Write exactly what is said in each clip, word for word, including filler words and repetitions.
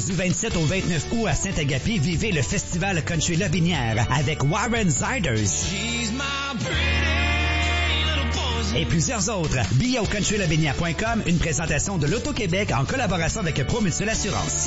Du vingt-sept au vingt-neuf août à Saint-Agapi, vivez le festival Country Lobinière avec Warren Ziders et plusieurs autres. Billets au country lobinière point com, une présentation de l'Auto-Québec en collaboration avec Promutuelle Assurance.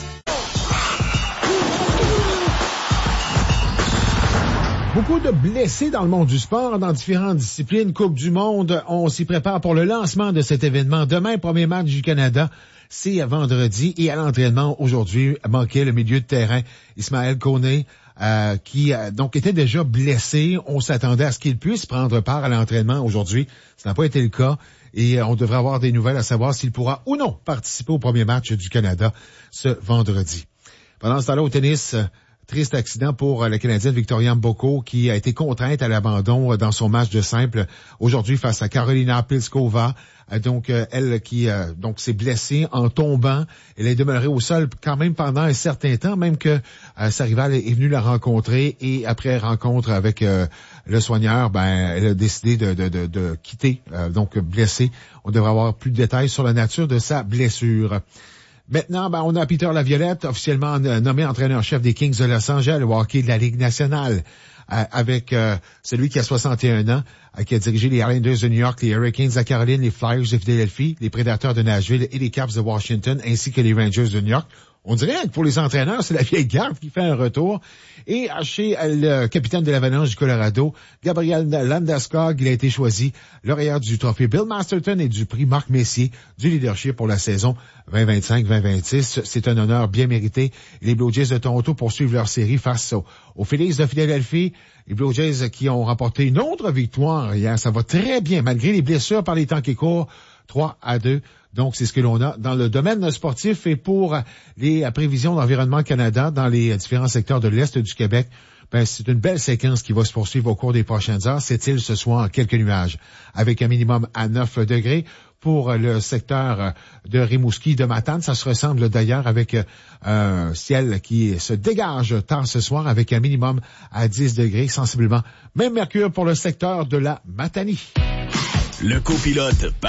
Beaucoup de blessés dans le monde du sport, dans différentes disciplines. Coupe du monde, on s'y prépare pour le lancement de cet événement. Demain, premier match du Canada, c'est vendredi. Et à l'entraînement, aujourd'hui, manquait le milieu de terrain, Ismaël Koné, euh, qui euh, donc était déjà blessé. On s'attendait à ce qu'il puisse prendre part à l'entraînement aujourd'hui. Ça n'a pas été le cas. Et euh, on devrait avoir des nouvelles à savoir s'il pourra ou non participer au premier match du Canada ce vendredi. Pendant ce temps-là, au tennis... Triste accident pour la Canadienne Victoria Mboko qui a été contrainte à l'abandon dans son match de simple aujourd'hui face à Karolina Pliskova. Donc, elle qui donc s'est blessée en tombant. Elle est demeurée au sol quand même pendant un certain temps, même que euh, sa rivale est venue la rencontrer. Et après rencontre avec euh, le soigneur, ben elle a décidé de, de, de, de quitter, euh, donc blessée. On devrait avoir plus de détails sur la nature de sa blessure. Maintenant, ben, on a Peter Laviolette, officiellement nommé entraîneur-chef des Kings de Los Angeles, au hockey de la Ligue nationale, euh, avec euh, celui qui a soixante et un ans, euh, qui a dirigé les Islanders de New York, les Hurricanes de Caroline, les Flyers de Philadelphie, les Prédateurs de Nashville et les Caps de Washington, ainsi que les Rangers de New York. On dirait que pour les entraîneurs, c'est la vieille garde qui fait un retour. Et chez le capitaine de l'Avalanche du Colorado, Gabriel Landeskog, il a été choisi lauréat du trophée Bill Masterton et du prix Marc Messier du leadership pour la saison vingt vingt-cinq vingt vingt-six. C'est un honneur bien mérité. Les Blue Jays de Toronto poursuivent leur série face aux, aux Phillies de Philadelphie. Les Blue Jays qui ont remporté une autre victoire hier. Ça va très bien, malgré les blessures par les temps qui courent. trois à deux. Donc, c'est ce que l'on a dans le domaine sportif. Et pour les prévisions d'Environnement Canada dans les différents secteurs de l'Est du Québec, ben, c'est une belle séquence qui va se poursuivre au cours des prochaines heures. C'est-il ce soir quelques nuages avec un minimum à neuf degrés. Pour le secteur de Rimouski, de Matane, ça se ressemble d'ailleurs avec un ciel qui se dégage tard ce soir avec un minimum à dix degrés sensiblement. Même mercure pour le secteur de la Matanie. Le copilote